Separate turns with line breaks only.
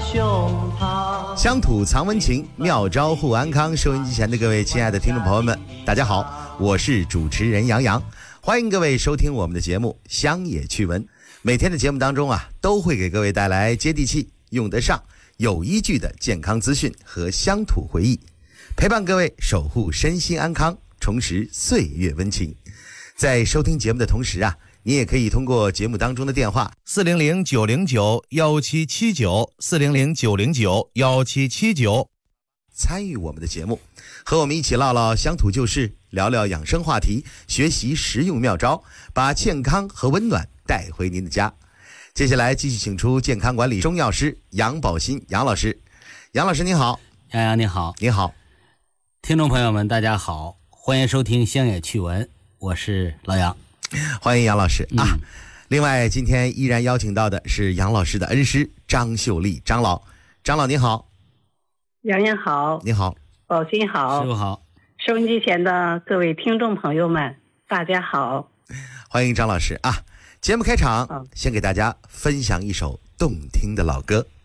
胸膛。
乡土藏温情，妙招护安康。收音机前的各位亲爱的听众朋友们，大家好，我是主持人杨洋，欢迎各位收听我们的节目《乡野趣闻》。每天的节目当中都会给各位带来接地气、用得上、有依据的健康资讯和乡土回忆，陪伴各位守护身心安康，重拾岁月温情。在收听节目的同时你也可以通过节目当中的电话400-909-1779，400-909-1779参与我们的节目，和我们一起唠唠乡土旧事，聊聊养生话题，学习实用妙招，把健康和温暖带回您的家。接下来继续请出健康管理中药师杨宝新杨老师。杨老师您好。
杨洋你好。
你好。
听众朋友们大家好，欢迎收听乡野趣闻，我是老杨。
欢迎杨老师另外今天依然邀请到的是杨老师的恩师张秀丽张老。张老你好。
杨洋好。
你好。
宝新好。
师傅好。
收音机前的各位听众朋友们大家好。
欢迎张老师节目开场先给大家分享一首动听的老歌。